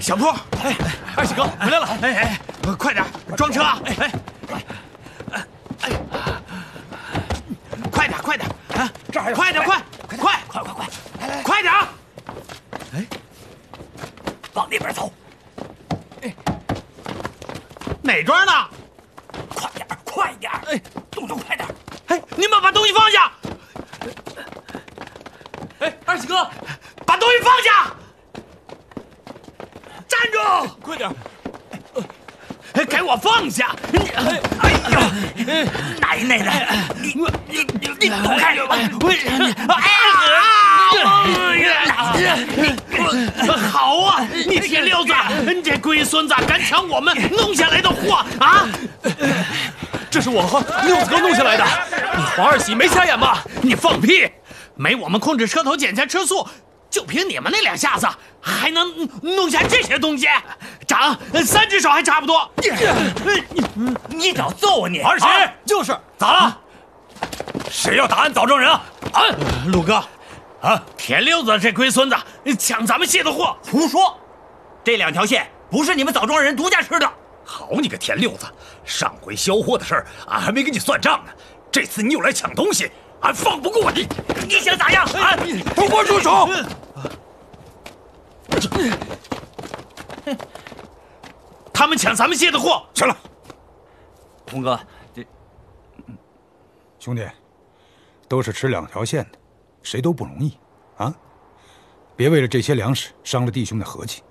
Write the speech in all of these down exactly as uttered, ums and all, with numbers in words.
小坡， 哎，二喜哥回来了！ 哎哎，快点装车啊！哎哎哎，快点快点啊！这还有，快点快快快快快快，来来， 快点！ 哎，往那边走。 哎，哪桩呢？ 快点快点！哎，动动快点！ 哎，你们把东西放下！ 哎，二喜哥， 把东西放下！站住！ 快点！ 给我放下！ 哎哎呦，奶奶的，你你你你走开！ 哎好啊，你铁溜子，你这龟孙子敢抢我们弄下来的货啊！ 这是我和六子哥弄下来的，你黄二喜没瞎眼吧？ 你放屁！没我们控制车头减价吃素，就凭你们那两下子，还能弄下这些东西？长三只手还差不多。 你你找揍你！ 二喜就是咋了？谁要打俺枣庄人啊？ 啊，陆哥， 啊， 铁溜子这龟孙子抢咱们卸的货， 胡说！这两条线不是你们枣庄人独家吃的。 好你个田六子，上回销货的事儿俺还没跟你算账呢，这次你又来抢东西，俺放不过你！ 你想咋样？啊！ 给我住手！ 他们抢咱们卸的货。 行了， 红哥，这兄弟，都是吃两条线的，谁都不容易啊！别为了这些粮食伤了弟兄的和气。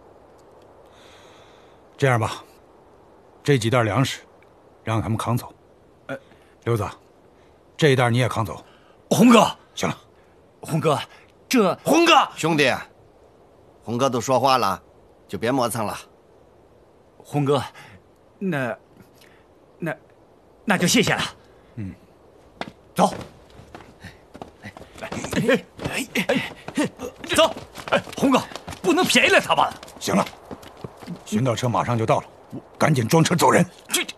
这样吧，这几袋粮食让他们扛走。呃，刘子，这一袋你也扛走。 红哥， 行了， 红哥，这红哥， 兄弟，红哥都说话了，就别磨蹭了。 红哥，那那那就谢谢了。 嗯， 走。走， 哎，红哥，不能便宜了他们。 行了，寻到车马上就到了，赶紧装车走人。 这